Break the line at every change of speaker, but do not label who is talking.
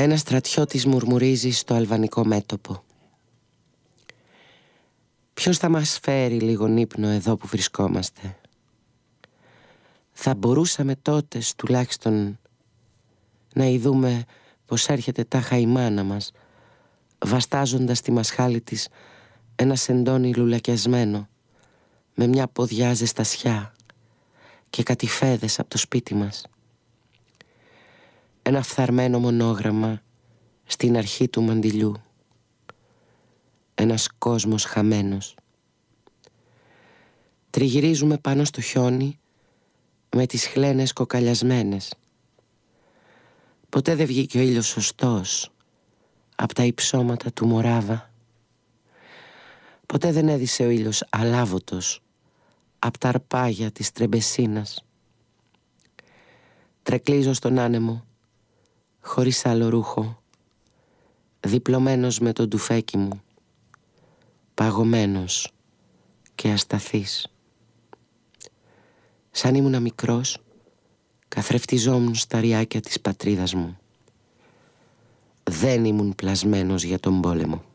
Ένα στρατιώτης μουρμουρίζει στο αλβανικό μέτωπο. Ποιος θα μας φέρει λίγον ύπνο εδώ που βρισκόμαστε? Θα μπορούσαμε τότε τουλάχιστον να ειδούμε πως έρχεται τάχα η μάνα μας, βαστάζοντας τη μασχάλη της ένα σεντόνι λουλακιασμένο με μια ποδιά ζεστασιά και κατηφέδες από το σπίτι μας. Ένα φθαρμένο μονόγραμμα στην αρχή του μαντιλιού. Ένας κόσμος χαμένος. Τριγυρίζουμε πάνω στο χιόνι με τις χλένες κοκαλιασμένες. Ποτέ δεν βγήκε ο ήλιος σωστός από τα υψώματα του Μοράβα. Ποτέ δεν έδισε ο ήλιος αλάβωτος από τα αρπάγια της Τρεμπεσίνας. Τρεκλίζω στον άνεμο, χωρίς άλλο ρούχο, διπλωμένος με τον τουφέκι μου, παγωμένος και ασταθής. Σαν ήμουνα μικρός, καθρεφτιζόμουν στα ριάκια της πατρίδας μου. Δεν ήμουν πλασμένος για τον πόλεμο.